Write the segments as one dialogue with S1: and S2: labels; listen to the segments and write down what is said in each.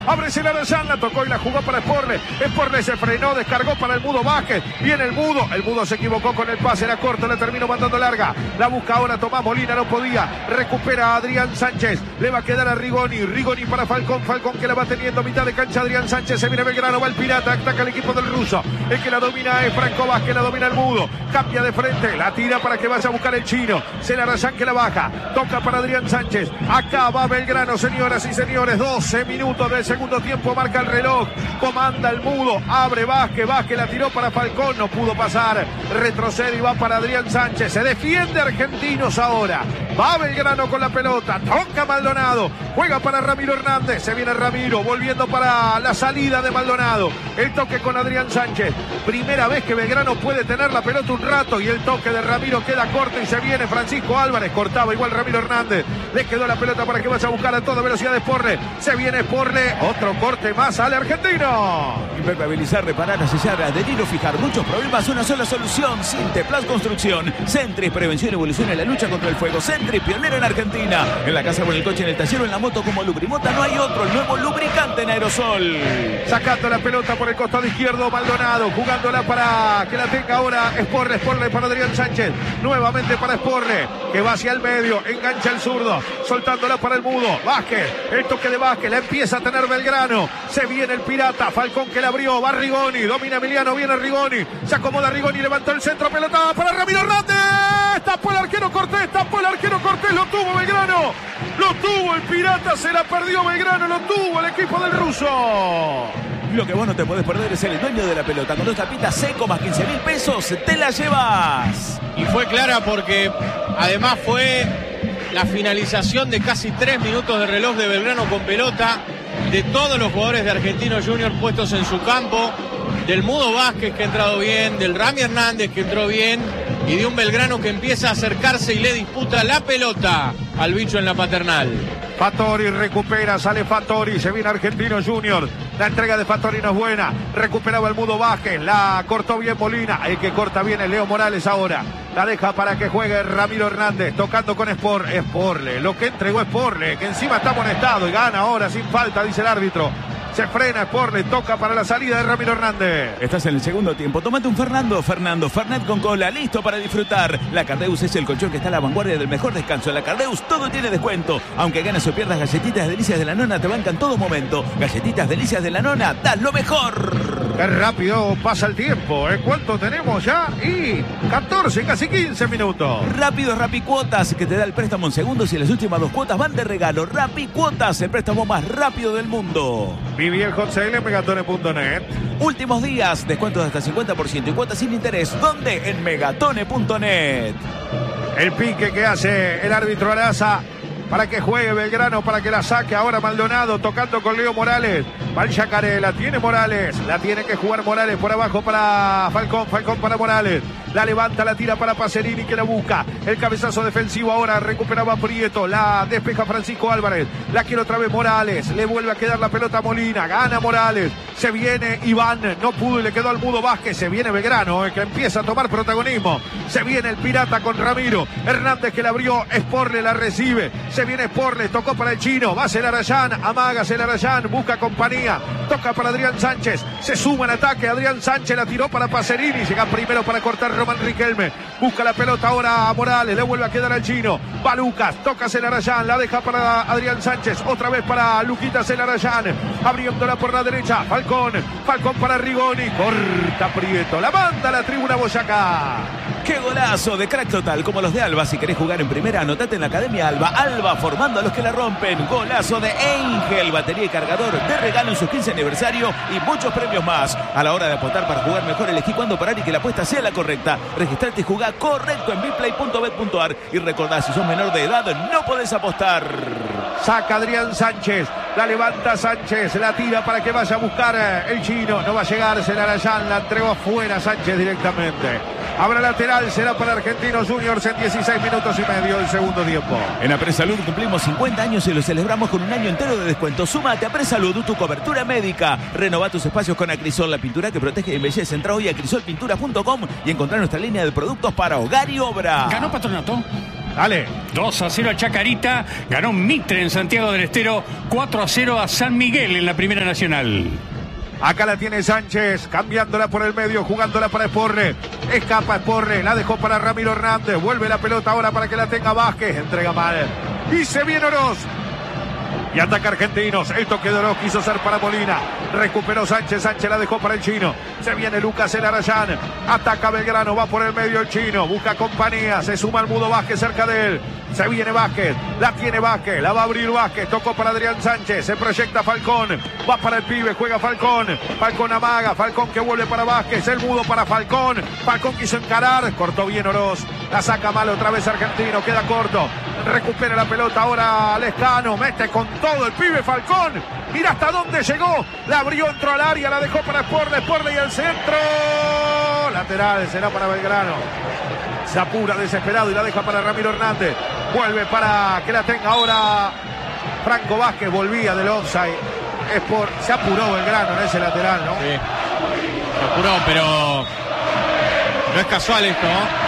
S1: Abre Celarayán, la tocó y la jugó para Sporle. Sporle se frenó, descargó para el Mudo Vázquez. Viene el Mudo se equivocó con el pase, era corto, le terminó mandando larga. La busca ahora Tomás Molina, no podía. Recupera a Adrián Sánchez, le va a quedar a Rigoni. Rigoni para Falcón, Falcón que la va teniendo mitad de cancha. Adrián Sánchez, se viene Belgrano, va el Pirata, ataca el equipo del ruso. El que la domina es Franco Vázquez, la domina el Mudo. Cambia de frente, la tira para que vaya a buscar el chino. Celarayán que la baja, toca para Adrián Sánchez. Acá va Belgrano, señoras y señores. 12 minutos del segundo tiempo, marca el reloj, comanda el Mudo, abre Vázquez, la tiró para Falcón, no pudo pasar, retrocede y va para Adrián Sánchez, se defiende Argentinos ahora, va Belgrano con la pelota, toca Maldonado, juega para Ramiro Hernández, se viene Ramiro, volviendo para la salida de Maldonado, el toque con Adrián Sánchez, primera vez que Belgrano puede tener la pelota un rato y el toque de Ramiro queda corto y se viene Francisco Álvarez, cortaba igual Ramiro Hernández, le quedó la pelota para que vaya a buscar a toda velocidad de Sporle, se viene Sporle, otro corte más al argentino.
S2: Impermeabilizar, reparar, sellar, adherir o fijar muchos problemas, una sola solución. Sinteplas Construcción. Sentry, prevención y evolución en la lucha contra el fuego. Sentry, pionero en Argentina. En la casa, con el coche, en el taller o en la moto como Lubrimota no hay otro. El nuevo lubricante en aerosol.
S1: Sacando la pelota por el costado izquierdo, Maldonado. Jugándola para que la tenga ahora Sporle para Adrián Sánchez. Nuevamente para Sporle, que va hacia el medio. Engancha el zurdo. Soltándola para el Mudo. Vázquez. El toque de Vázquez. La empieza a tener Belgrano. Se viene el Pirata, Falcón que la abrió, va Rigoni, domina Emiliano, viene Rigoni, se acomoda Rigoni, levantó el centro, pelota para Ramiro Hernández, tapó el arquero Cortés, lo tuvo Belgrano, lo tuvo el Pirata, se la perdió Belgrano, lo tuvo el equipo del ruso.
S2: Lo que vos no te podés perder es el dueño de la pelota. Con 2 tapitas seco más 15.000 pesos, te la llevas.
S3: Y fue clara porque además fue la finalización de casi 3 minutos de reloj de Belgrano con pelota, de todos los jugadores de Argentinos Juniors puestos en su campo, del Mudo Vázquez que ha entrado bien, del Rami Hernández que entró bien y de un Belgrano que empieza a acercarse y le disputa la pelota al bicho en la Paternal.
S1: Fattori recupera, sale Fattori, se viene Argentinos Juniors. La entrega de Fattori no es buena. Recuperaba el Mudo Vázquez, la cortó bien Molina. El que corta bien es Leo Morales ahora. La deja para que juegue Ramiro Hernández, tocando con Sporle. Lo que entregó Sporle, que encima está amonestado y gana ahora sin falta, dice el árbitro. Se frena Sporle, toca para la salida de Ramiro Hernández.
S2: Estás en el segundo tiempo. Tómate un Fernet con cola, listo para disfrutar. La Cardeus es el colchón que está a la vanguardia del mejor descanso. En la Cardeus todo tiene descuento. Aunque ganes o pierdas, galletitas delicias de la nona te bancan todo momento. Galletitas delicias de la nona, das lo mejor.
S1: Qué rápido pasa el tiempo, ¿eh? ¿Cuánto tenemos ya? Y 14, casi 15 minutos.
S2: Rápido Rapicuotas, que te da el préstamo en segundos y las últimas 2 cuotas van de regalo. Rapicuotas, el préstamo más rápido del mundo.
S1: Viví el hot sale en megatone.net.
S2: Últimos días, descuentos de hasta 50% y cuotas sin interés. ¿Dónde? En megatone.net.
S1: El pique que hace el árbitro Araza para que juegue Belgrano, para que la saque ahora Maldonado, tocando con Leo Morales. Va el Yacaré, la tiene Morales, la tiene que jugar Morales por abajo para Falcón, Falcón para Morales. La levanta, la tira para Pacerini que la busca. El cabezazo defensivo ahora recuperaba Prieto, la despeja Francisco Álvarez. La quiere otra vez Morales, le vuelve a quedar la pelota a Molina, gana Morales. Se viene Iván, no pudo y le quedó al Mudo Vázquez. Se viene Belgrano, que empieza a tomar protagonismo. Se viene el Pirata con Ramiro. Hernández que la abrió, Sporle la recibe. Se viene Sporle, tocó para el chino, va Celarayán, amaga Celarayán, busca compañía. Toca para Adrián Sánchez, se suma en ataque. Adrián Sánchez la tiró para Pacerini, llega primero para cortar Román Riquelme. Busca la pelota ahora a Morales, le vuelve a quedar al chino. Va Lucas, toca Celarayán, la deja para Adrián Sánchez, otra vez para Luquita Celarayán, abriéndola por la derecha. Falcón para Rigoni, corta Prieto, la manda a la tribuna Boyacá.
S2: ¡Qué golazo de crack total! Como los de Alba. Si querés jugar en primera, anotate en la Academia Alba. Alba, formando a los que la rompen. Golazo de Angel, batería y cargador de regalo en su 15 aniversario y muchos premios más. A la hora de apostar para jugar mejor, elegí cuándo parar y que la apuesta sea la correcta. Registrate y jugá correcto en biplay.bet.ar. Y recordá, si sos menor de edad, no podés apostar.
S1: Saca Adrián Sánchez, la levanta Sánchez, la tira para que vaya a buscar el chino. No va a llegar Celarayán, la entregó afuera Sánchez directamente. Habrá lateral, será para Argentinos Juniors en 16 minutos y medio del segundo tiempo.
S2: En Apresalud cumplimos 50 años y lo celebramos con un año entero de descuento. Súmate a Apresalud, tu cobertura médica. Renová tus espacios con Acrisol, la pintura que protege y embellece. Entrá hoy a acrisolpinturas.com y encontrá nuestra línea de productos para hogar y obra.
S4: ¿Ganó Patronato?
S1: Dale.
S4: 2-0 a Chacarita, ganó Mitre en Santiago del Estero, 4-0 a San Miguel en la Primera Nacional.
S1: Acá la tiene Sánchez, cambiándola por el medio, jugándola para Esporre. Escapa Esporre, la dejó para Ramiro Hernández. Vuelve la pelota ahora para que la tenga Vázquez. Entrega mal. Y se viene Oroz. Y ataca Argentinos. El toque de Oroz quiso ser para Molina. Recuperó Sánchez. Sánchez la dejó para el chino. Se viene Lucas El Arayán. Ataca Belgrano. Va por el medio el chino. Busca compañía. Se suma el Mudo Vázquez cerca de él. Se viene Vázquez. La tiene Vázquez. La va a abrir Vázquez. Tocó para Adrián Sánchez. Se proyecta Falcón. Va para el pibe. Juega Falcón. Falcón amaga. Falcón que vuelve para Vázquez. El Mudo para Falcón. Falcón quiso encarar. Cortó bien Oroz. La saca mal otra vez Argentino. Queda corto. Recupera la pelota ahora Lescano. Mete con todo el pibe Falcón. Mira hasta dónde llegó. La abrió, entró al área. La dejó para Sporle y el centro. Lateral. Será para Belgrano. Se apura desesperado y la deja para Ramiro Hernández. Vuelve para que la tenga ahora Franco Vázquez. Volvía del offside. Se apuró Belgrano en ese lateral, ¿no?
S3: Sí. Se apuró, pero no es casual esto,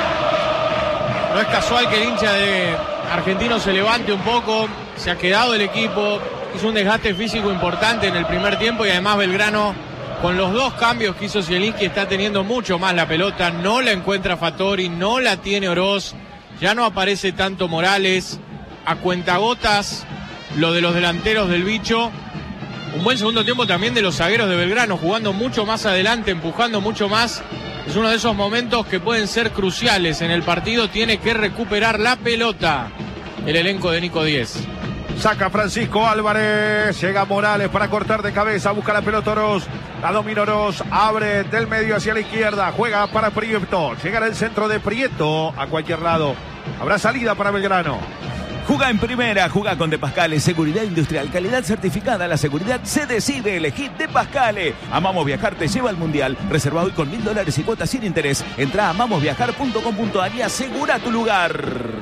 S3: ¿no? No es casual que el hincha de Argentino se levante un poco. Se ha quedado el equipo. Hizo un desgaste físico importante en el primer tiempo y además Belgrano, con los dos cambios que hizo Zielinski, está teniendo mucho más la pelota. No la encuentra Fattori, no la tiene Oroz. Ya no aparece tanto Morales. A cuentagotas lo de los delanteros del bicho. Un buen segundo tiempo también de los zagueros de Belgrano, jugando mucho más adelante, empujando mucho más. Es uno de esos momentos que pueden ser cruciales en el partido. Tiene que recuperar la pelota el elenco de Nico Díez.
S1: Saca Francisco Álvarez, llega Morales para cortar de cabeza, busca la pelota Oroz, la domina Oroz, abre del medio hacia la izquierda, juega para Prieto, llega el centro de Prieto a cualquier lado, habrá salida para Belgrano.
S2: Juga en primera, juga con De Pascale, seguridad industrial, calidad certificada, la seguridad se decide, elegí De Pascale. Amamos Viajar te lleva al Mundial, reserva hoy con $1.000 y cuotas sin interés, entra a amamosviajar.com.ar y asegura tu lugar.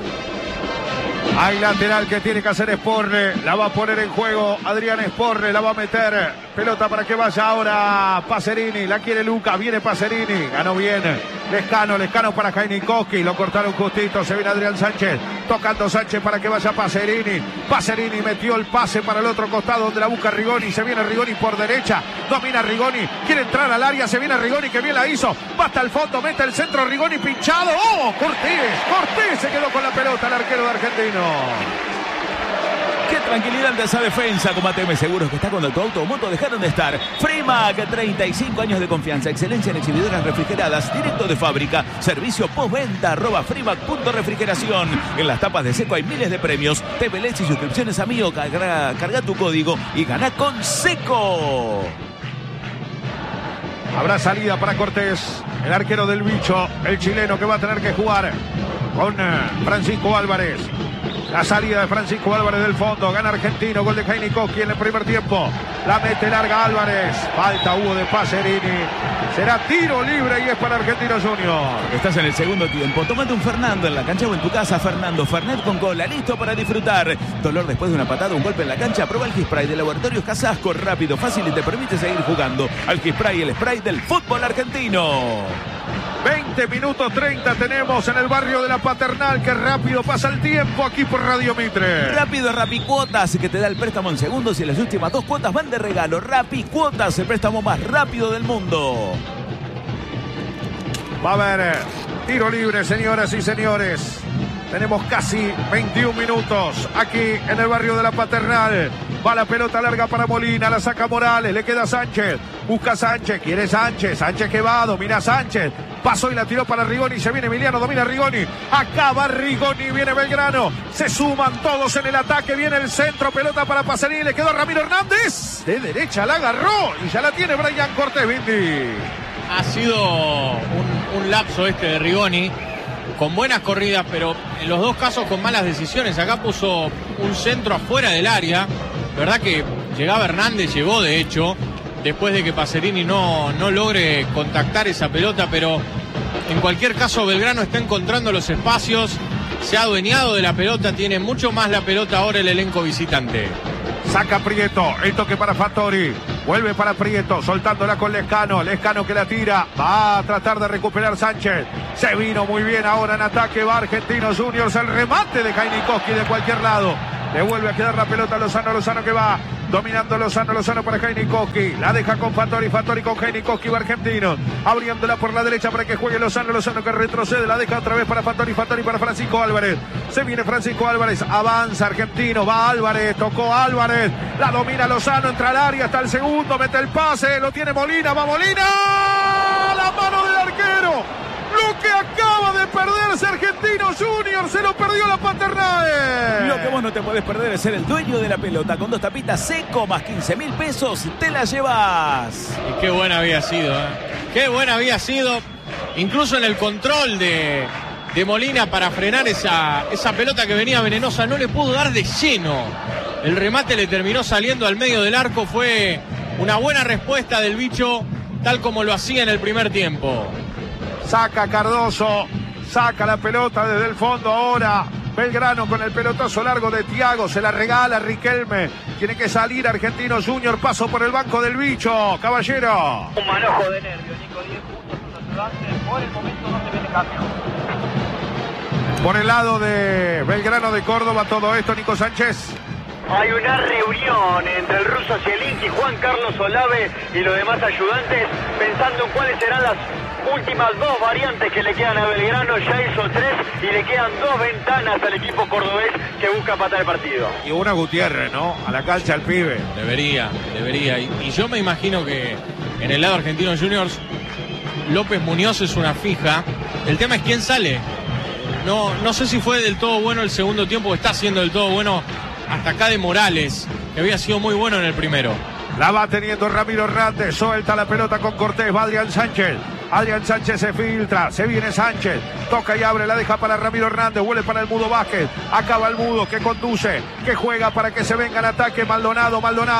S1: Hay lateral que tiene que hacer Esporle. La va a poner en juego Adrián Esporle. La va a meter. Pelota para que vaya ahora Pacerini. La quiere Luca. Viene Pacerini. Ganó bien. Lescano para Jainikowski. Lo cortaron justito. Se viene Adrián Sánchez. Tocando Sánchez para que vaya Pacerini. Pacerini metió el pase para el otro costado donde la busca Rigoni. Se viene Rigoni por derecha. Domina Rigoni. Quiere entrar al área. Se viene Rigoni que bien la hizo. Va hasta el fondo. Mete el centro. Rigoni pinchado. ¡Oh! Cortés se quedó con la pelota el arquero de Argentino.
S2: Qué tranquilidad de esa defensa, como ATM Seguros, que está cuando tu auto o moto dejaron de estar. Frimac, 35 años de confianza, excelencia en exhibidoras refrigeradas, directo de fábrica, servicio postventa, @frimac.refrigeración. En las tapas de Seco hay miles de premios, TV LEDs y suscripciones a Mío. Carga tu código y gana con Seco.
S1: Habrá salida para Cortés, el arquero del bicho, el chileno que va a tener que jugar con Francisco Álvarez. La salida de Francisco Álvarez del fondo. Gana Argentino. Gol de Jainikowski en el primer tiempo. La mete larga Álvarez. Falta hubo de Pacerini. Será tiro libre y es para Argentino Junior.
S2: Estás en el segundo tiempo. Tómate un Fernando en la cancha o en tu casa. Fernando Fernet con cola. Listo para disfrutar. Dolor después de una patada o un golpe en la cancha. Prueba el Gispray de Laboratorios Casasco. Rápido, fácil y te permite seguir jugando. Al Gispray, el spray del fútbol argentino.
S1: 20 minutos 30 tenemos en el barrio de la Paternal. Que rápido pasa el tiempo aquí por Radio Mitre.
S2: Rápido Rapicuotas, que te da el préstamo en segundos y las últimas 2 cuotas van de regalo. Rapicuotas, el préstamo más rápido del mundo.
S1: Va a haber tiro libre, señoras y señores. Tenemos casi 21 minutos aquí en el barrio de la Paternal. Va la pelota larga para Molina, la saca Morales, le queda Sánchez. Busca Sánchez, quiere Sánchez. Sánchez que va, domina Sánchez. Pasó y la tiró para Rigoni, se viene Emiliano, domina Rigoni. Acaba Rigoni, viene Belgrano. Se suman todos en el ataque, viene el centro, pelota para Pacerini, le quedó a Ramiro Hernández. De derecha la agarró y ya la tiene Brian Cortés Bindi.
S3: Ha sido un lapso este de Rigoni, con buenas corridas, pero en los dos casos con malas decisiones. Acá puso un centro afuera del área. Verdad que llegaba Hernández, llegó de hecho, después de que Pacerini no logre contactar esa pelota, pero en cualquier caso Belgrano está encontrando los espacios, se ha adueñado de la pelota, tiene mucho más la pelota ahora el elenco visitante.
S1: Saca Prieto, el toque para Fattori. Vuelve para Prieto, soltándola con Lescano. Lescano que la tira. Va a tratar de recuperar Sánchez. Se vino muy bien ahora en ataque. Va Argentinos Juniors. El remate de Heinikowski de cualquier lado. Le vuelve a quedar la pelota a Lozano. Lozano que va dominando Lozano. Lozano para Heinikowski. La deja con Fattori. Fattori con Heinikowski. Va Argentinos. Abriéndola por la derecha para que juegue Lozano. Lozano que retrocede. La deja otra vez para Fattori. Fattori para Francisco Álvarez. Se viene Francisco Álvarez. Avanza Argentino. Va Álvarez. Tocó Álvarez. La domina Lozano. Entra al área. Hasta el segundo. Mete el pase. Lo tiene Molina. Va Molina. La mano del arquero. Lo que acaba de perderse Argentinos Juniors, se lo perdió la Paternade.
S2: Lo que vos no te podés perder es ser el dueño de la pelota. Con 2 tapitas seco más 15.000 pesos, te la llevas.
S3: Y qué buena había sido, ¿eh? Qué buena había sido. Incluso en el control de Molina para frenar esa pelota que venía venenosa. No le pudo dar de lleno. El remate le terminó saliendo al medio del arco. Fue una buena respuesta del bicho, tal como lo hacía en el primer tiempo.
S1: Saca Cardoso, saca la pelota desde el fondo ahora. Belgrano con el pelotazo largo de Thiago, se la regala Riquelme. Tiene que salir Argentinos Junior, paso por el banco del bicho, Caballero.
S5: Un manojo de nervios, Nico, 10 puntos, un ayudante. Por el momento no se viene cambio.
S1: Por el lado de Belgrano de Córdoba, todo esto, Nico Sánchez.
S5: Hay una reunión entre el ruso Zielinski, Juan Carlos Olave y los demás ayudantes, pensando en cuáles serán las últimas 2 variantes que le quedan a Belgrano. Ya hizo 3 y le quedan 2 ventanas al equipo cordobés que busca empatar el partido.
S1: Y una Gutiérrez, ¿no? A la cancha al pibe.
S3: Debería. Y yo me imagino que en el lado Argentinos Juniors, López Muñoz es una fija. El tema es quién sale. No sé si fue del todo bueno el segundo tiempo o está siendo del todo bueno hasta acá de Morales, que había sido muy bueno en el primero.
S1: La va teniendo Ramiro Hernández, suelta la pelota con Cortés, va Adrián Sánchez. Adrián Sánchez se filtra, se viene Sánchez, toca y abre, la deja para Ramiro Hernández, vuelve para el Mudo Vázquez, acaba el Mudo que conduce, que juega para que se venga el ataque. Maldonado.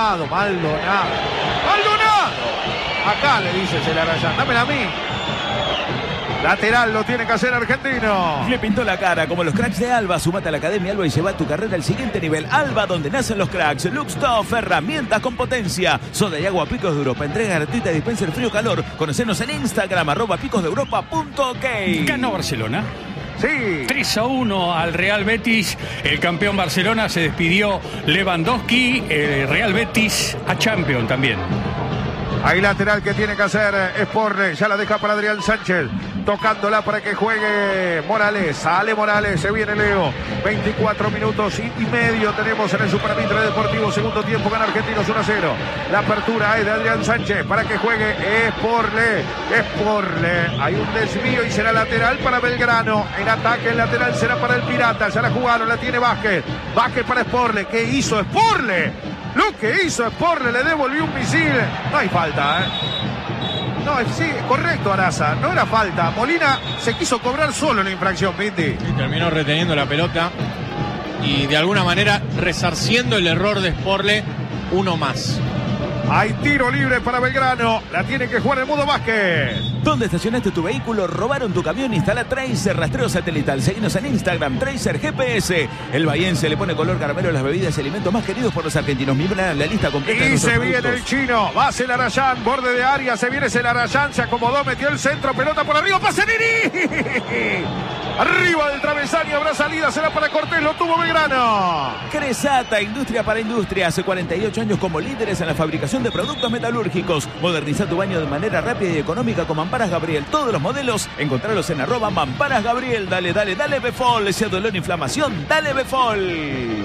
S1: Acá le dice Celarayán, dámela a mí. Lateral lo tiene que hacer Argentino.
S2: Le pintó la cara como los cracks de Alba. Sumate a la Academia Alba y lleva tu carrera al siguiente nivel. Alba, donde nacen los cracks. Luxtoff, herramientas con potencia. Soda y agua Picos de Europa. Entrega gratuita de dispenser frío-calor. Conocenos en Instagram, @picosdeeuropa.ok.
S4: Ganó Barcelona.
S1: Sí.
S4: 3-1 al Real Betis. El campeón Barcelona, se despidió Lewandowski. El Real Betis a Champions también.
S1: Hay lateral que tiene que hacer Sporne. Ya la deja para Adrián Sánchez. Tocándola para que juegue Morales. Sale Morales, se viene Leo. 24 minutos y medio tenemos en el Superamitre Deportivo. Segundo tiempo, gana Argentinos 1-0. La apertura es de Adrián Sánchez para que juegue Sporne. Hay un desvío y será lateral para Belgrano. En ataque el lateral será para el Pirata. Ya la jugaron, la tiene Vázquez. Vázquez para Sporne. ¿Qué hizo Sporne? Lo que hizo Sporne, le devolvió un misil. No hay falta, ¿eh? No, sí, correcto, Araza. No era falta. Molina se quiso cobrar solo la infracción, Viti.
S3: Y terminó reteniendo la pelota y de alguna manera resarciendo el error de Sporle, uno más.
S1: Hay tiro libre para Belgrano. La tiene que jugar el Mudo Vázquez.
S2: ¿Dónde estacionaste tu vehículo? ¿Robaron tu camión? Instala Tracer rastreo satelital. Seguinos en Instagram, Tracer GPS. El bahiense le pone color caramelo a las bebidas y alimentos más queridos por los argentinos. Miren la lista completa.
S1: Y se viene el chino. Va Celarayán, borde de área. Se viene Celarayán, se acomodó, metió el centro. Pelota por arriba. ¡Paserini! Arriba del travesaño, habrá salida, será para Cortés, lo tuvo Belgrano.
S2: Cresata, industria para industria. Hace 48 años como líderes en la fabricación de productos metalúrgicos. Moderniza tu baño de manera rápida y económica con Mamparas Gabriel. Todos los modelos, encontralos en @Mamparas Gabriel. Dale Befol. Ese dolor, inflamación, dale Befol.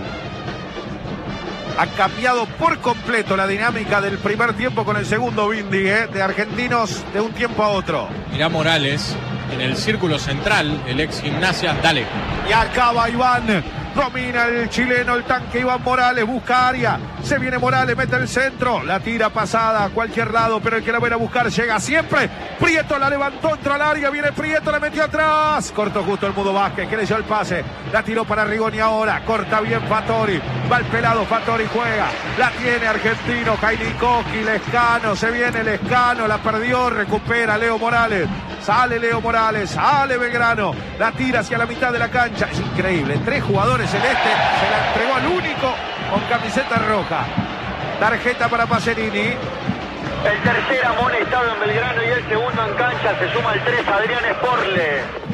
S1: Ha cambiado por completo la dinámica del primer tiempo con el segundo, Bindi, de Argentinos de un tiempo a otro.
S3: Mirá Morales en el círculo central, el ex Gimnasia, dale.
S1: Y acaba Iván, domina el chileno, el tanque Iván Morales, busca área, se viene Morales, mete el centro, la tira pasada a cualquier lado, pero el que la viene a buscar llega siempre. Prieto la levantó, entró al área, viene Prieto, la metió atrás, cortó justo el Mudo Vázquez, que le dio el pase, la tiró para Rigoni ahora, corta bien Fattori, va el pelado, Fattori juega, la tiene Argentino, Heinikowski, Lescano, se viene Lescano, la perdió, recupera Leo Morales. Sale Leo Morales, sale Belgrano, la tira hacia la mitad de la cancha. Es increíble, 3 jugadores celestes, se la entregó al único con camiseta roja. Tarjeta para Pacerini.
S5: El tercer amonestado en Belgrano y el segundo en cancha. Se suma el 3, Adrián Sporle.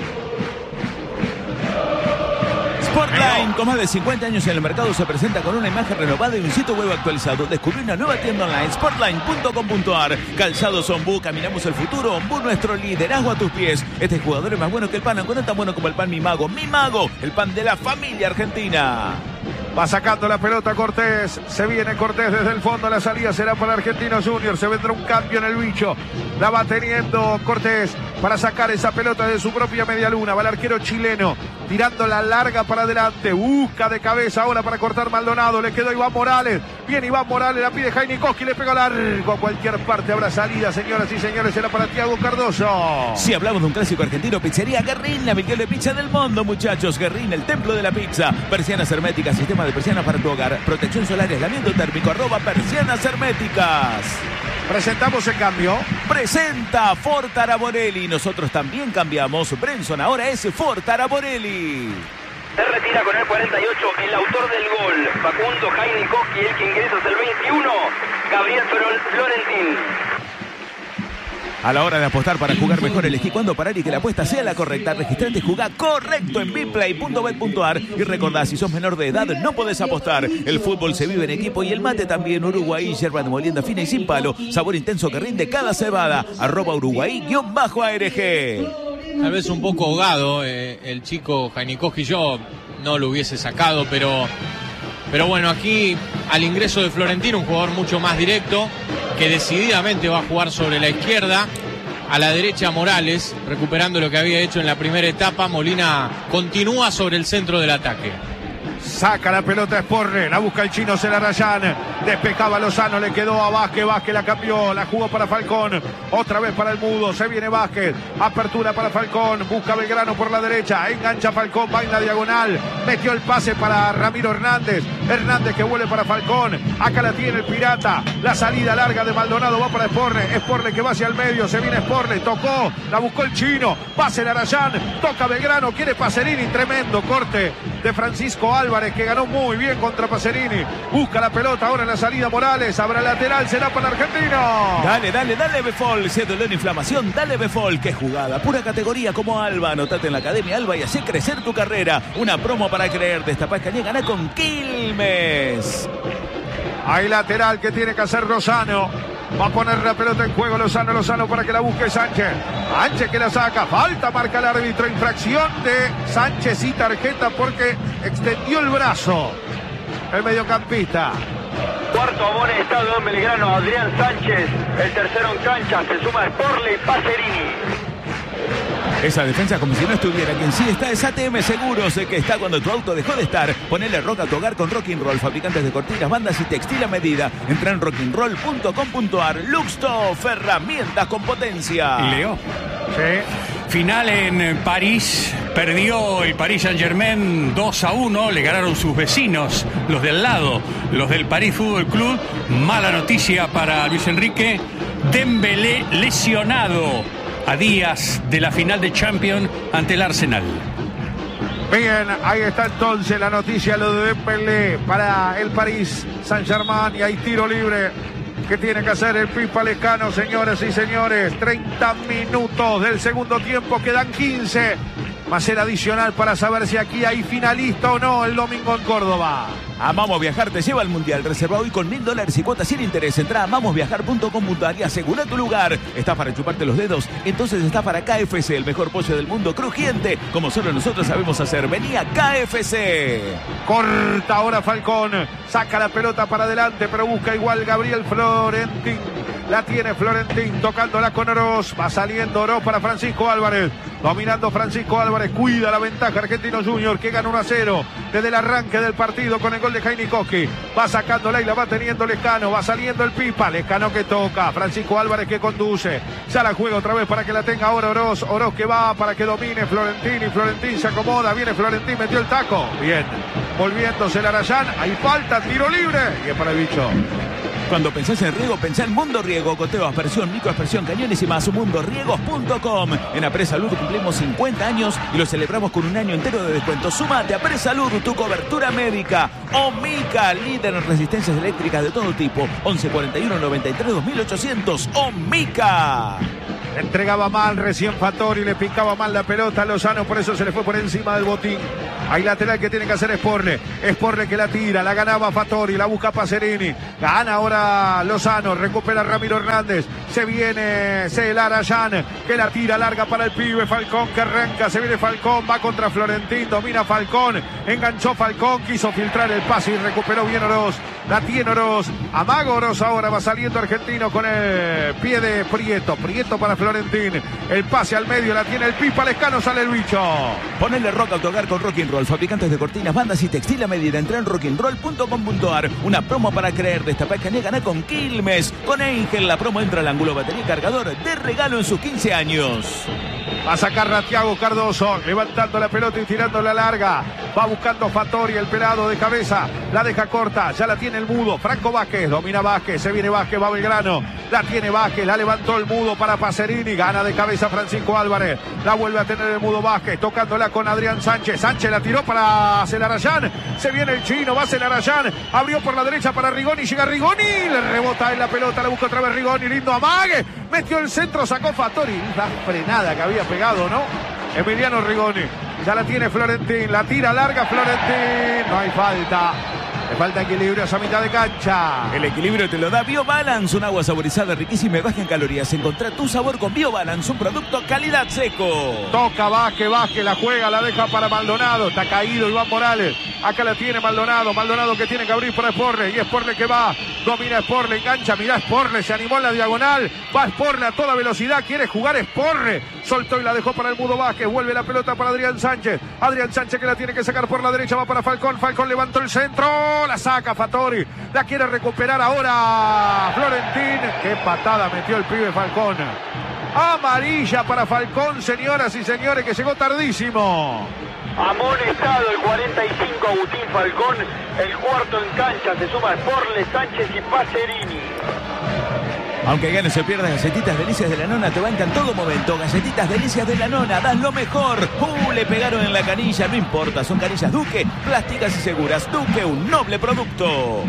S2: Sportline, con más de 50 años en el mercado, se presenta con una imagen renovada y un sitio web actualizado. Descubrí una nueva tienda online, sportline.com.ar. Calzados Ombú, caminamos el futuro. Ombú, nuestro liderazgo a tus pies. Este jugador es más bueno que el pan, aunque no es tan bueno como el pan Mi Mago. Mi Mago, el pan de la familia argentina.
S1: Va sacando la pelota Cortés. Se viene Cortés desde el fondo. La salida será para Argentinos Juniors. Se vendrá un cambio en el bicho. La va teniendo Cortés para sacar esa pelota de su propia media luna. Va el arquero chileno tirando la larga para adelante. Busca de cabeza ahora para cortar Maldonado. Le quedó Iván Morales. Viene Iván Morales. La pide Jainikoski. Le pega largo. A cualquier parte habrá salida, señoras y señores. Será para Thiago Cardoso.
S2: Si hablamos de un clásico argentino, Pizzería Guerrín, la mejor pizza del mundo, muchachos. Guerrín, el templo de la pizza. Persianas herméticas, sistema de persianas para tu hogar. Protección solar, aislamiento térmico. @persianas herméticas.
S1: Presentamos el cambio.
S2: Presenta Ford Taraborelli. Nosotros también cambiamos. Brenson ahora es Ford Taraborelli.
S5: Se retira con el 48 el autor del gol, Facundo Jainikoski, el que ingresa es el 21, Gabriel Florentín.
S2: A la hora de apostar para jugar mejor, elegí cuándo parar y que la apuesta sea la correcta. Registrate y jugá correcto en bplay.bet.ar. Y recordá, si sos menor de edad, no podés apostar. El fútbol se vive en equipo y el mate también. Uruguay, yerba de molienda fina y sin palo. Sabor intenso que rinde cada cebada. @Uruguay_ARG.
S3: Tal vez un poco ahogado el chico Jainikoski. Yo no lo hubiese sacado, pero bueno, aquí al ingreso de Florentino, un jugador mucho más directo, que decididamente va a jugar sobre la izquierda. A la derecha Morales, recuperando lo que había hecho en la primera etapa. Molina continúa sobre el centro del ataque.
S1: Saca la pelota Sporre, la busca el chino Celarayán, despejaba Lozano, le quedó a Vázquez, Vázquez la cambió, la jugó para Falcón, otra vez para el Mudo, se viene Vázquez, apertura para Falcón, busca Belgrano por la derecha, engancha Falcón, va en la diagonal, metió el pase para Ramiro Hernández, Hernández que vuelve para Falcón, acá la tiene el Pirata, la salida larga de Maldonado va para Sporre, Sporre que va hacia el medio, se viene Sporre, tocó, la buscó el chino, pase Celarayán, toca Belgrano, quiere Pacerini, tremendo corte de Francisco Álvarez, que ganó muy bien contra Pacerini. Busca la pelota ahora en la salida Morales. Habrá lateral, será para Argentino.
S2: Dale, Befol. Se dolor en inflamación, dale Befol. Qué jugada, pura categoría como Alba. Anotate en la Academia Alba y hacé crecer tu carrera. Una promo para creer. Destapá Escañé, gana con Quilmes.
S1: Hay lateral que tiene que hacer Lozano. Va a poner la pelota en juego Lozano para que la busque Sánchez. Sánchez que la saca. Falta, marca el árbitro. Infracción de Sánchez y tarjeta porque extendió el brazo el mediocampista.
S5: Cuarto amonestado en Belgrano, Adrián Sánchez. El tercero en cancha. Se suma Sporle y Pacerini.
S2: Esa defensa como si no estuviera. Quien sí está es ATM Seguros, que está cuando tu auto dejó de estar. Ponele rock a tu hogar con Rock'n'Roll, fabricantes de cortinas, bandas y textil a medida. Entra en rock'n'roll.com.ar. Luxtoff, herramientas con potencia.
S4: Leo.
S1: Sí.
S4: Final en París. Perdió el Paris Saint-Germain 2-1. Le ganaron sus vecinos, los del lado, los del París Fútbol Club. Mala noticia para Luis Enrique. Dembélé lesionado a días de la final de Champions ante el Arsenal.
S1: Bien, ahí está entonces la noticia, lo de Dembélé para el Paris Saint-Germain. Y hay tiro libre que tiene que hacer el Pipa Lescano, señores y señores. 30 minutos del segundo tiempo, quedan 15. Más el adicional para saber si aquí hay finalista o no el domingo en Córdoba.
S2: Amamos Viajar te lleva al Mundial. Reserva hoy con $1000 y cuotas sin interés. Entra a amamosviajar.com.ar y asegura tu lugar. ¿Estás para chuparte los dedos? Entonces está para KFC, el mejor pollo del mundo, crujiente, como solo nosotros sabemos hacer. Vení a KFC.
S1: Corta ahora Falcón. Saca la pelota para adelante, pero busca igual Gabriel Florentín. La tiene Florentín, tocándola con Oroz. Va saliendo Oroz para Francisco Álvarez. Dominando Francisco Álvarez. Cuida la ventaja Argentinos Juniors, que gana 1-0 desde el arranque del partido con el gol de Jainikoski. Va sacándola y la va teniendo Lescano. Va saliendo el Pipa. Lescano que toca. Francisco Álvarez que conduce. Ya la juega otra vez para que la tenga ahora Oroz. Oroz que va para que domine Florentín. Y Florentín se acomoda. Viene Florentín, metió el taco. Bien. Volviéndose el Arayán. Hay falta, tiro libre. Y es para el bicho.
S2: Cuando pensás en riego, pensá en Mundo Riego. Goteo, aspersión, microaspersión, cañones y más. Mundoriegos.com. En Apresalud cumplimos 50 años y lo celebramos con un año entero de descuento. Sumate a Apresalud, tu cobertura médica. Omica, líder en resistencias eléctricas de todo tipo. 11 41 93 2800. Omica.
S1: Entregaba mal recién Fattori, le picaba mal la pelota a Lozano, por eso se le fue por encima del botín. Hay lateral que tiene que hacer Sporle que la tira, la ganaba Fattori, la busca Pacerini, gana ahora Lozano, recupera Ramiro Hernández, se viene Celarayán, que la tira larga para el pibe, Falcón que arranca, se viene Falcón, va contra Florentín, domina Falcón, enganchó Falcón, quiso filtrar el pase y recuperó bien Oroz, la tiene Oroz, amaga Oroz ahora, va saliendo Argentino con el pie de Prieto para Florentín, el pase al medio, la tiene el Pipa Lescano, sale el bicho.
S2: Ponele rock a tu hogar con Rock 'n' Roll, fabricantes de cortinas, bandas y textil a medida. Entra en rocknroll.com.ar. Una promo para creer, destapá, escanea, ganá con Quilmes. Con Ángel, la promo entra al ángulo, batería y cargador de regalo en sus 15 años.
S1: Va a sacar a Thiago Cardoso, levantando la pelota y tirándola larga. Va buscando Fattori, el pelado de cabeza. La deja corta, ya la tiene el mudo. Franco Vázquez, domina Vázquez, se viene Vázquez, va Belgrano. La tiene Vázquez, la levantó el mudo para Pacerini. Gana de cabeza Francisco Álvarez. La vuelve a tener el mudo Vázquez, tocándola con Adrián Sánchez. Sánchez la tiró para Celarayán. Se viene el chino, va Celarayán. Abrió por la derecha para Rigoni, llega Rigoni. Le rebota en la pelota, la busca otra vez Rigoni. Lindo amague. Metió el centro, sacó Fattori. La frenada que había pegado, ¿no? Emiliano Rigoni. Ya la tiene Florentín. La tira larga Florentín. No hay falta. Le falta equilibrio a esa mitad de cancha.
S2: El equilibrio te lo da BioBalance, un agua saborizada, riquísima y baja en calorías. Encontrá tu sabor con BioBalance, un producto calidad seco.
S1: Toca Vázquez, la juega, la deja para Maldonado. Está caído Iván Morales. Acá la tiene Maldonado. Maldonado que tiene que abrir para Sporle. Y Sporle que va. Domina Sporle, engancha. Mirá Sporle, se animó en la diagonal. Va Sporle a toda velocidad. Quiere jugar Sporle. Soltó y la dejó para el mudo Vázquez. Vuelve la pelota para Adrián Sánchez. Adrián Sánchez que la tiene que sacar por la derecha. Va para Falcón. Falcón levantó el centro. La saca Fattori. La quiere recuperar ahora Florentín. Qué patada metió el pibe Falcón. Amarilla para Falcón, señoras y señores, que llegó tardísimo.
S5: Amonestado el 45 Agustín Falcón, el cuarto en cancha, se suma Sporle, Sánchez y Pacerini.
S2: Aunque ganes o pierdas, Galletitas Delicias de la Nona te bancan todo momento. Galletitas Delicias de la Nona, das lo mejor. Le pegaron en la canilla, no importa, son canillas Duque, plásticas y seguras. Duque, un noble producto.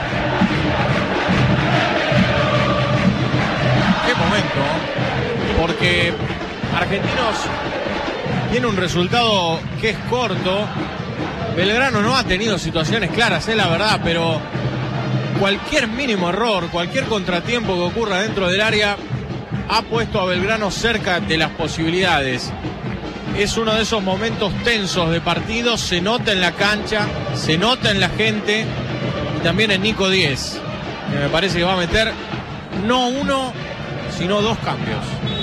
S3: Qué momento, porque Argentinos tiene un resultado que es corto. Belgrano no ha tenido situaciones claras, es la verdad, pero cualquier mínimo error, cualquier contratiempo que ocurra dentro del área ha puesto a Belgrano cerca de las posibilidades. Es uno de esos momentos tensos de partido, se nota en la cancha, se nota en la gente y también en Nico Díez, que me parece que va a meter no uno, sino dos cambios.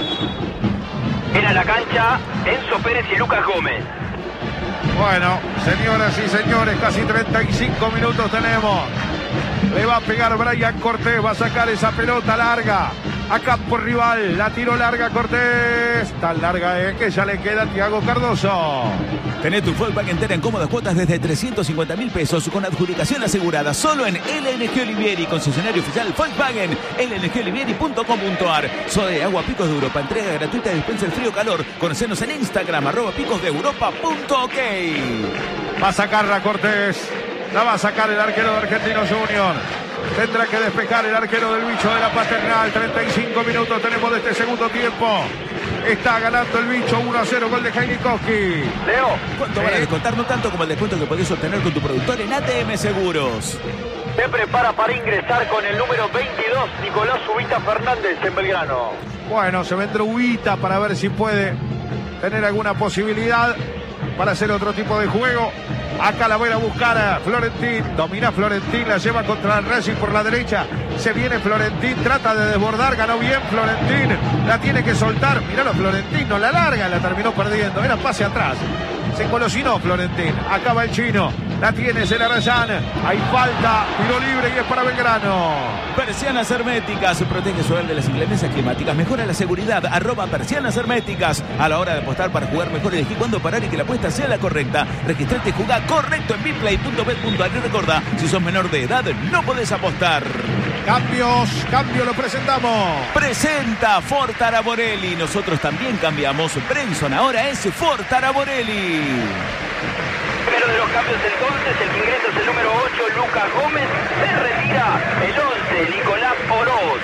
S5: En a la cancha, Enzo Pérez y Lucas Gómez.
S1: Bueno, señoras y señores, casi 35 minutos tenemos. Le va a pegar Brian Cortés, va a sacar esa pelota larga a campo rival. La tiró larga Cortés. Tan larga es que ya le queda a Thiago Cardoso.
S2: Tenés tu Volkswagen entera en cómodas cuotas desde 350.000 pesos con adjudicación asegurada solo en LNG Olivieri, concesionario oficial Volkswagen, lngolivieri.com.ar. Soe Agua Picos de Europa, entrega gratuita de dispensa el frío-calor. Conocenos en Instagram, @picosdeeuropa.ok.
S1: Va a sacarla Cortés. La va a sacar el arquero de Argentinos Junior. Tendrá que despejar el arquero del bicho de la Paternal. 35 minutos tenemos de este segundo tiempo. Está ganando el bicho 1-0, gol de Jainikowski.
S5: Leo.
S2: ¿Cuánto van a descontar? No tanto como el descuento que podés obtener con tu productor en ATM Seguros.
S5: Se prepara para ingresar con el número 22, Nicolás Ubita Fernández en Belgrano.
S1: Bueno, se vendrá Ubita para ver si puede tener alguna posibilidad para hacer otro tipo de juego. Acá la voy a buscar a Florentín. Domina Florentín, la lleva contra el Racing por la derecha. Se viene Florentín, trata de desbordar, ganó bien Florentín. La tiene que soltar. Mirá los Florentín, no la larga, la terminó perdiendo. Era pase atrás. Se engolosinó Florentín. Acaba el chino. La tiene Celarayán. Hay falta. Tiro libre y es para Belgrano.
S2: Persianas Herméticas. Protege su hogar de las inclemencias climáticas. Mejora la seguridad. @Persianas Herméticas. A la hora de apostar para jugar mejor, elegí cuándo parar y que la apuesta sea la correcta. Registrate y jugá correcto en bitplay.bet.ar. Y recuerda, si sos menor de edad, no podés apostar.
S1: Cambio, lo presentamos.
S2: Presenta Ford Taraborelli. Nosotros también cambiamos. Brenson ahora es Ford Taraborelli.
S5: Primero de los cambios entonces, el que ingresa es el número 8, Lucas Gómez. Se retira el 11, Nicolás Oroz.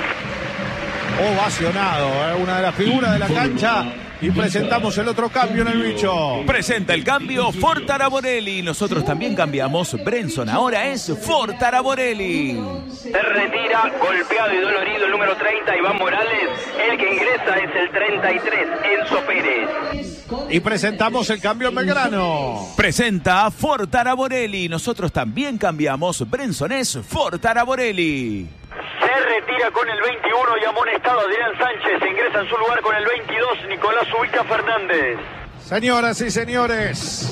S1: Ovacionado, una de las figuras de la cancha. Y presentamos el otro cambio en el bicho.
S2: Presenta el cambio Ford Taraborelli. Nosotros también cambiamos. Brenson ahora es Ford Taraborelli.
S5: Se retira, golpeado y dolorido, el número 30, Iván Morales. El que ingresa es el 33, Enzo Pérez.
S1: Y presentamos el cambio en Belgrano.
S2: Presenta a Ford Taraborelli. Nosotros también cambiamos. Brenson es Ford Taraborelli.
S5: Se retira con el 21 y amonestado Adrián Sánchez. Ingresa en su lugar con el 22, Nicolás Ubita Fernández.
S1: Señoras y señores,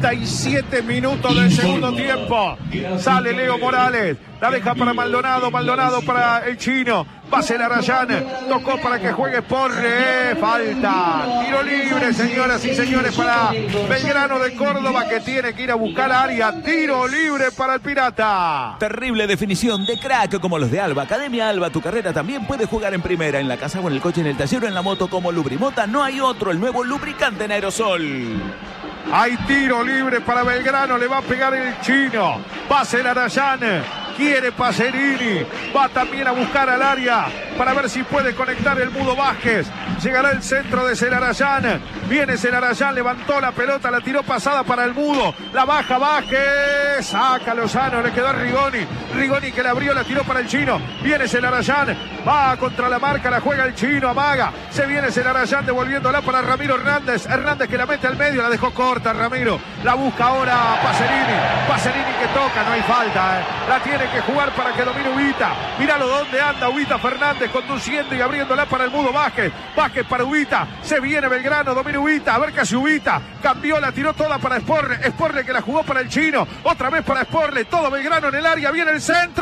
S1: 37 minutos del segundo tiempo. Sale Leo Morales, la deja para Maldonado, Maldonado para el chino. Pase la Rayán, tocó para que juegue Porre, falta. Tiro libre, señoras y señores, para Belgrano de Córdoba, que tiene que ir a buscar área. Tiro libre para el Pirata.
S2: Terrible definición de crack como los de Alba. Academia Alba, tu carrera también puede jugar en primera, en la casa o en el coche, en el taller o en la moto como Lubrimota. No hay otro, el nuevo lubricante en aerosol.
S1: Hay tiro libre para Belgrano, le va a pegar el chino. Pase la Rayán. Quiere Pacerini, va también a buscar al área para ver si puede conectar el Mudo Vázquez. Llegará el centro de Celarayán, viene Celarayán, levantó la pelota, la tiró pasada para el Mudo, la baja Vázquez, saca Lozano, le quedó a Rigoni que la abrió, la tiró para el chino, viene Celarayán, va contra la marca, la juega el chino, amaga, se viene Celarayán devolviéndola para Ramiro Hernández que la mete al medio, la dejó corta Ramiro, la busca ahora Pacerini que toca, no hay falta, la tiene que jugar para que domine Ubita. Míralo dónde anda Ubita Fernández conduciendo y abriéndola para el Mudo Vázquez. Vázquez para Ubita. Se viene Belgrano, domina Ubita. A ver qué hace Ubita. Cambió, la tiró toda para Sporle. Sporle que la jugó para el chino. Otra vez para Sporle. Todo Belgrano en el área. Viene el centro.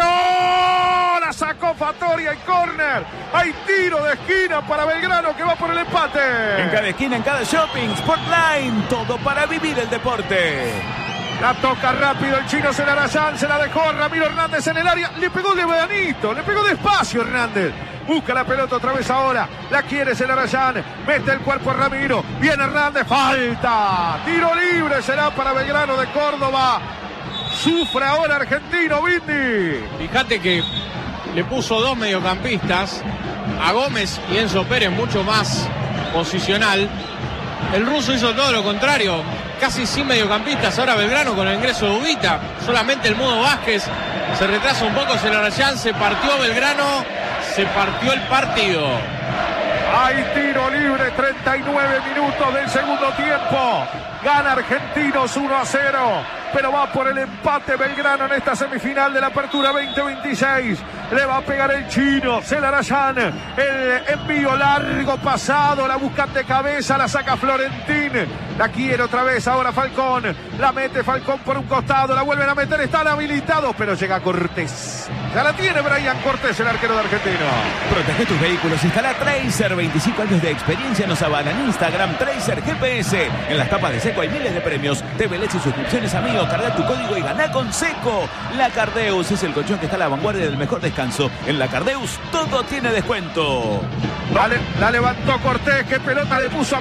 S1: La sacó Fattori en córner. Hay tiro de esquina para Belgrano que va por el empate.
S2: En cada esquina, en cada shopping, Sportline. Todo para vivir el deporte.
S1: La toca rápido el chino Celarayán, se la dejó Ramiro Hernández en el área, le pegó levanito, le pegó despacio Hernández. Busca la pelota otra vez ahora, la quiere Celarayán, mete el cuerpo a Ramiro, viene Hernández, falta, tiro libre será para Belgrano de Córdoba. Sufre ahora Argentino, Vindi.
S3: Fíjate que le puso dos mediocampistas, a Gómez y Enzo Pérez mucho más posicional. El ruso hizo todo lo contrario, casi sin mediocampistas. Ahora Belgrano con el ingreso de Ubita, solamente el Mudo Vázquez se retrasa un poco. Celarayán, se partió Belgrano, se partió el partido.
S1: Hay tiro libre, 39 minutos del segundo tiempo. Gana Argentinos 1-0, pero va por el empate Belgrano en esta semifinal de la Apertura 2026. Le va a pegar el chino, Celarayán, el envío largo pasado, la busca de cabeza, la saca Florentín. La quiere otra vez ahora Falcón, la mete Falcón por un costado, la vuelven a meter, están habilitados, pero llega Cortés. Ya la tiene Brian Cortés, el arquero de Argentino.
S2: Protege tus vehículos, instala Tracer, 25 años de experiencia nos avalan. Instagram, Tracer GPS. En las tapas de Seco hay miles de premios. TV Leche y suscripciones a Mío. Carga tu código y ganá con Seco. La Cardeus es el colchón que está a la vanguardia del mejor descanso. En la Cardeus todo tiene descuento.
S1: La levantó Cortés, qué pelota le puso a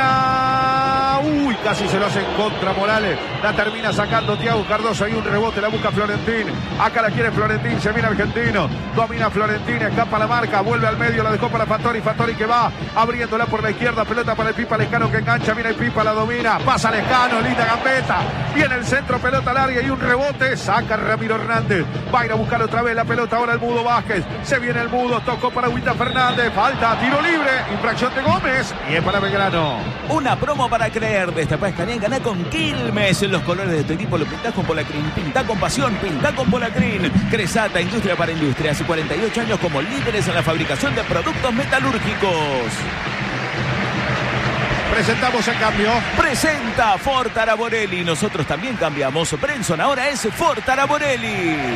S1: Molina. Uy, casi se lo hace en contra Morales. La termina sacando Thiago Cardoso. Hay un rebote, la busca Florentín. Acá la quiere Florentín, se viene Argentino. Domina Florentín, escapa la marca, vuelve al medio, la dejó para Fattori. Fattori que va abriéndola por la izquierda. Pelota para el Pipa Lescano que engancha. Viene el Pipa, la domina. Pasa Lescano, linda gambeta. Viene el centro, pelota larga y un rebote. Saca Ramiro Hernández. Va a ir a buscar otra vez la pelota. Ahora el Mudo Vázquez. Se viene el Mudo, tocó para Ubita Fernández. Falta, tiro libre. Infracción de Gómez. Y es para Belgrano.
S2: Una promo para creer. Destapá, escanea, ganá con Quilmes. Los colores de tu equipo lo pintás con Polacrin. Pintá con pasión, pintá con Polacrin. Cresata, industria para industria. Hace 48 años como líderes en la fabricación de productos metalúrgicos.
S1: Presentamos el cambio.
S2: Presenta Ford Taraborelli. Nosotros también cambiamos. Brenson ahora es Ford Taraborelli.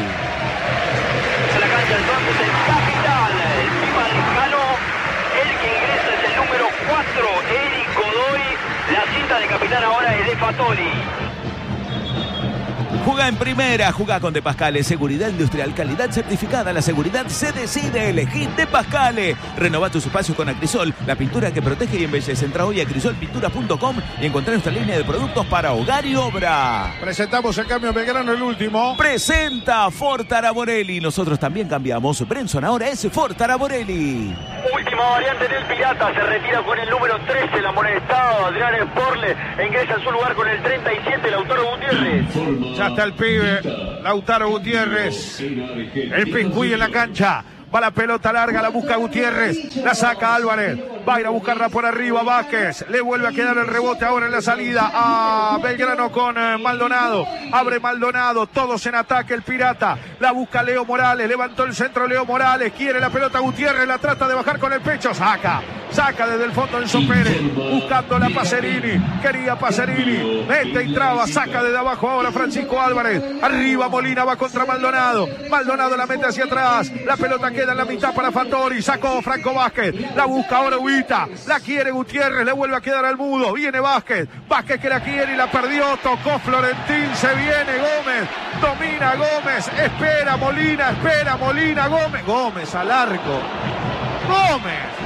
S5: A la cancha entonces el capitán, el Pipa Lescano. El que ingresa es el número 4, Eric Godoy. La cinta de capitán ahora es de Fattori.
S2: Jugá en primera, jugá con De Pascale. Seguridad industrial, calidad certificada. La seguridad se decide. Elegí De Pascale. Renová tus espacios con Acrisol, la pintura que protege y embellece. Entra hoy a acrisolpinturas.com y encontrá nuestra línea de productos para hogar y obra.
S1: Presentamos el cambio Belgrano, el último.
S2: Presenta Ford Taraborelli. Nosotros también cambiamos. Brenson ahora es Ford Taraborelli.
S5: Última variante del Pirata, se retira con el número 13, el amonestado Adrián Sporle, ingresa en su lugar con el 37, Lautaro Gutiérrez.
S1: Ya está el pibe, Lautaro Gutiérrez, el pingüí en la cancha. Va la pelota larga, la busca Gutiérrez, la saca Álvarez, va a ir a buscarla por arriba Vázquez, le vuelve a quedar el rebote ahora en la salida a Belgrano con Maldonado, abre Maldonado, todos en ataque el Pirata, la busca Leo Morales, levantó el centro Leo Morales, quiere la pelota Gutiérrez, la trata de bajar con el pecho, saca desde el fondo Enzo Pérez, buscando la Pacerini, quería Pacerini, mete y traba, saca desde abajo ahora Francisco Álvarez, arriba Molina, va contra Maldonado, Maldonado la mete hacia atrás, la pelota queda en la mitad para Fattori, sacó Franco Vázquez, la busca ahora Huita, la quiere Gutiérrez, le vuelve a quedar al mudo, viene Vázquez que la quiere y la perdió, tocó Florentín, se viene Gómez, domina Gómez, espera Molina, Gómez al arco, Gómez.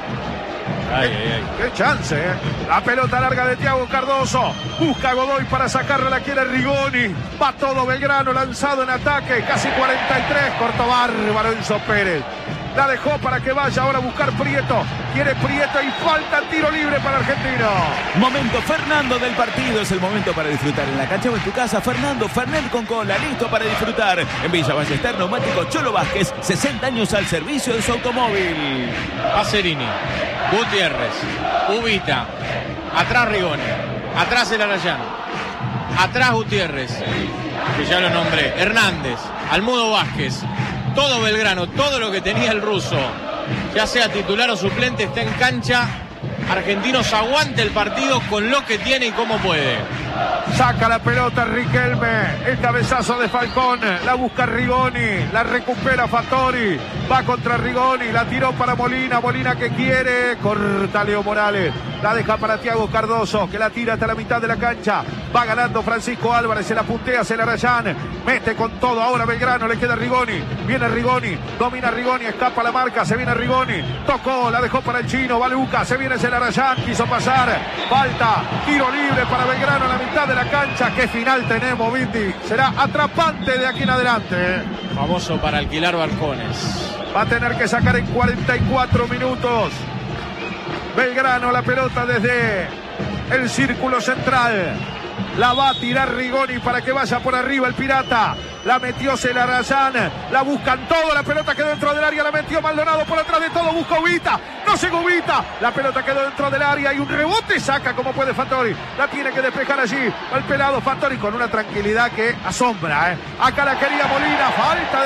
S1: Qué chance, ¿eh? La pelota larga de Thiago Cardoso. Busca a Godoy para sacarla, la quiere Rigoni. Va todo Belgrano lanzado en ataque. Casi 43. Corto bárbaro Enzo Pérez. La dejó para que vaya ahora a buscar Prieto. Quiere Prieto y falta tiro libre para Argentino.
S2: Momento Fernando del partido. Es el momento para disfrutar en la cancha o en tu casa. Fernet con cola, listo para disfrutar. En Villa Ballester, neumático Cholo Vázquez. 60 años al servicio de su automóvil.
S3: Pacerini, Gutiérrez, Ubita, atrás Rigoni, atrás el Arayán, atrás Gutiérrez, que ya lo nombré, Hernández, Almudo Vázquez. Todo Belgrano, todo lo que tenía el ruso, ya sea titular o suplente, está en cancha. Argentinos aguante el partido con lo que tiene y cómo puede.
S1: Saca la pelota Riquelme, el cabezazo de Falcón, la busca Rigoni, la recupera Fattori, va contra Rigoni, la tiró para Molina que quiere, corta Leo Morales, la deja para Thiago Cardoso, que la tira hasta la mitad de la cancha, va ganando Francisco Álvarez, se la puntea hacia el Arayán, mete con todo ahora Belgrano, le queda Rigoni, viene Rigoni, domina Rigoni, escapa la marca, se viene Rigoni, tocó, la dejó para el chino, va Luca, se viene el Arayán, quiso pasar, falta, tiro libre para Belgrano en la mitad de la cancha. Qué final tenemos, Vindi, será atrapante de aquí en adelante.
S3: Famoso para alquilar balcones.
S1: Va a tener que sacar en 44 minutos Belgrano la pelota desde el círculo central, la va a tirar Rigoni para que vaya por arriba el Pirata. La metió Celarayán, la buscan todo, la pelota quedó dentro del área, la metió Maldonado por atrás de todo, busca Ubita, no llegó Ubita, la pelota quedó dentro del área y un rebote saca como puede Fattori, la tiene que despejar allí, el pelado Fattori con una tranquilidad que asombra, acá la quería Molina, falta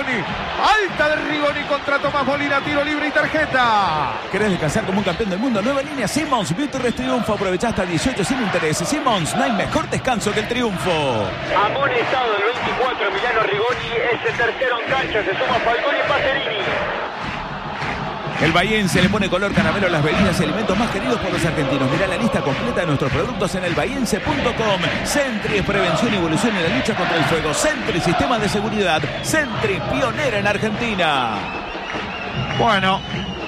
S1: de Rigoni contra Tomás Molina, tiro libre y tarjeta.
S2: ¿Querés descansar como un campeón del mundo? Nueva línea Simmons, Virtus Triunfo, aprovecha hasta 18 sin interés. Simmons, no hay mejor descanso que el triunfo.
S5: Amonestado el 24 Emiliano Rigoni, es el tercero en cancha, se suma Falcón y Pacerini.
S2: El bahiense le pone color caramelo a las bebidas y alimentos más queridos por los argentinos. Mirá la lista completa de nuestros productos en elbahiense.com. Sentry es prevención y evolución en la lucha contra el fuego. Sentry, sistema de seguridad. Sentry, pionera en Argentina.
S1: Bueno,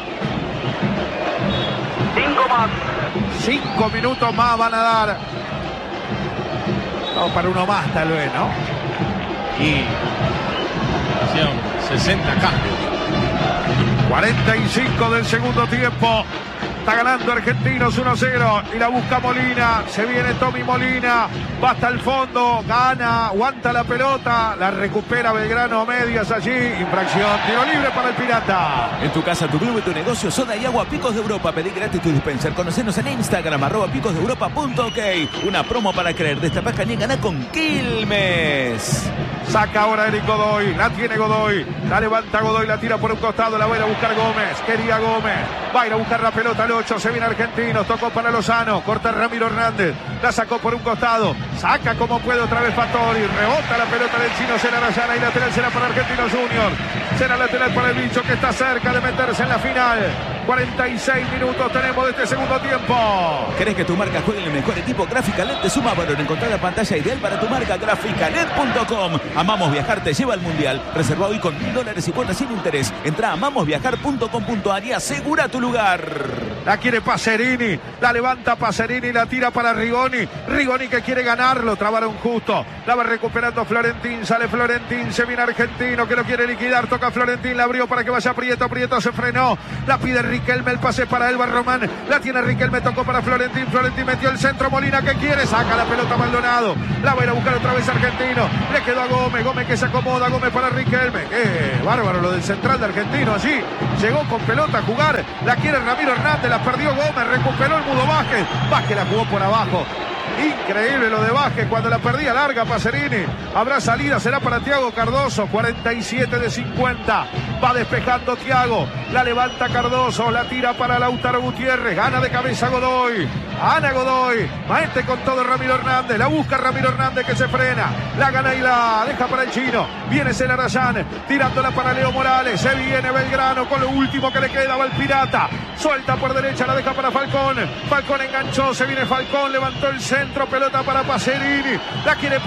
S5: 5 más.
S1: 5 minutos más van a dar. Vamos para uno más tal vez, ¿no?
S3: Y 60 cambios.
S1: 45 del segundo tiempo. Está ganando Argentinos 1-0 y la busca Molina. Se viene Tommy Molina. Va hasta el fondo. Gana. Aguanta la pelota. La recupera Belgrano a medias allí. Infracción. Tiro libre para el Pirata.
S2: En tu casa, tu club y tu negocio, soda y agua Picos de Europa. Pedí gratis tu dispenser. Conocenos en Instagram, @picosdeeuropa.ok. Una promo para creer. Destapá caña y ganá con Quilmes.
S1: Saca ahora Eric Godoy. La tiene Godoy. La levanta Godoy. La tira por un costado. La va a ir a buscar Gómez. Quería Gómez. Va a ir a buscar la pelota al 8. Se viene Argentinos. Tocó para Lozano. Corta Ramiro Hernández. La sacó por un costado. Saca como puede otra vez Fattori. Rebota la pelota del chino Celarayana. Y lateral será para Argentinos Junior. Será lateral para el bicho que está cerca de meterse en la final. 46 minutos tenemos de este segundo tiempo.
S2: ¿Querés que tu marca juegue en el mejor equipo? Gráfica LED te suma valor. Encontrar la pantalla ideal para tu marca. Graficaled.com. Amamos Viajar te lleva al Mundial. Reserva hoy con $1000 y cuotas sin interés. Entra a amamosviajar.com.ar y asegura tu lugar.
S1: La quiere Pacerini. La levanta Pacerini. La tira para Rigoni. Rigoni que quiere ganarlo. Trabaron justo. La va recuperando Florentín. Sale Florentín. Se viene Argentino que lo quiere liquidar. Toca Florentín. La abrió para que vaya Prieto. Prieto se frenó. La pide Riquelme. El pase para Elba Román. La tiene Riquelme. Tocó para Florentín. Florentín metió el centro. Molina que quiere. Saca la pelota Maldonado. La va a ir a buscar otra vez Argentino. Le quedó a Gómez. Gómez que se acomoda. Gómez para Riquelme. Bárbaro lo del central de Argentino. Allí llegó con pelota a jugar. La quiere Ramiro Hernández. La perdió Gómez. Recuperó el Mudo Vázquez. Vázquez la jugó por abajo. Increíble lo de Vázquez cuando la perdía larga Pacerini. Habrá salida, será para Thiago Cardoso. 47 de 50. Va despejando Thiago. La levanta Cardoso. La tira para Lautaro Gutiérrez. Gana de cabeza Godoy. Ana Godoy. Maete con todo Ramiro Hernández. La busca Ramiro Hernández que se frena. La gana y la deja para el chino. Viene Celarayán. Tirándola para Leo Morales. Se viene Belgrano con lo último que le queda. Va el Pirata. Suelta por derecha. La deja para Falcón. Falcón enganchó. Se viene Falcón. Levantó el centro. Pelota para Pacerini. La quiere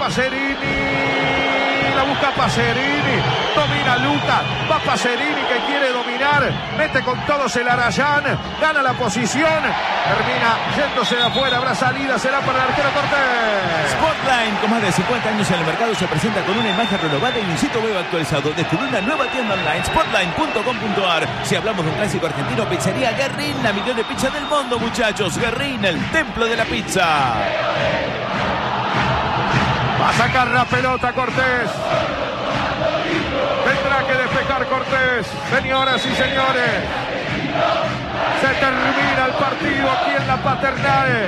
S1: Pacerini. La busca Pacerini. Domina Lucas. Va Pacerini que quiere dominar. Mete con todo Celarayán. Gana la posición. Termina yéndose de afuera. Habrá salida. Será para el arquero Cortés.
S2: Spotline, con más de 50 años en el mercado, se presenta con una imagen renovada y un sitio web actualizado. Descubre una nueva tienda online. Spotline.com.ar. Si hablamos de un clásico argentino, Pizzería Guerrín. La mejor de pizza del mundo, muchachos. Guerrín, el templo de la pizza.
S1: Va a sacar la pelota Cortés. Tendrá que despejar Cortés. Señoras y señores, se termina el partido aquí en la Paternal.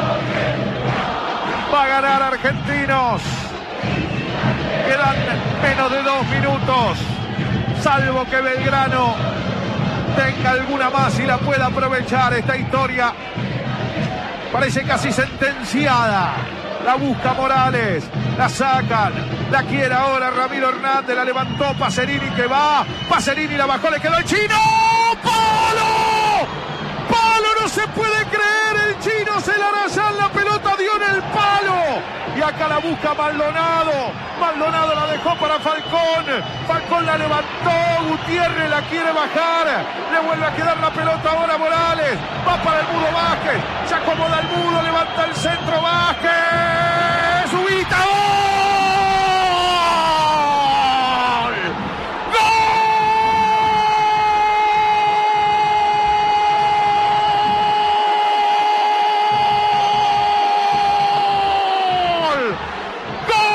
S1: Va a ganar Argentinos. Quedan menos de 2 minutos. Salvo que Belgrano tenga alguna más y la pueda aprovechar. Esta historia parece casi sentenciada. La busca Morales, la sacan, la quiere ahora Ramiro Hernández, la levantó Pacerini que va, Pacerini la bajó, le quedó el chino, ¡palo! ¡Palo! No se puede creer, el chino Celarayán, la pelota dio en el palo. Y acá la busca Maldonado. Maldonado la dejó para Falcón. Falcón la levantó. Gutiérrez la quiere bajar. Le vuelve a quedar la pelota ahora Morales. Va para el Mudo Vázquez. Se acomoda el Mudo. Levanta el centro. Va